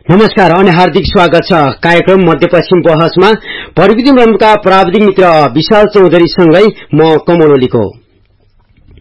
नमस्कार अनि हार्दिक स्वागत छ कार्यक्रम मध्यपश्चिम बहसमा। प्रविधि ब्रह्मका प्राविधिक मित्र विशाल चौधरी सँगै म कमल ओलीको।